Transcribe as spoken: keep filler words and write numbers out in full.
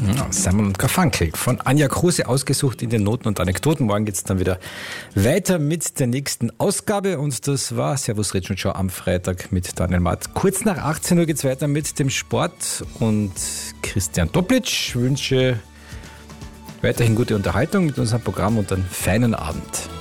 Ja, Simon und Garfunkel von Anja Kruse ausgesucht in den Noten und Anekdoten. Morgen geht's dann wieder weiter mit der nächsten Ausgabe und das war Servus Rich und Show am Freitag mit Daniel Matt. Kurz nach achtzehn Uhr geht's weiter mit dem Sport und Christian Toplic. Ich wünsche weiterhin gute Unterhaltung mit unserem Programm und einen feinen Abend.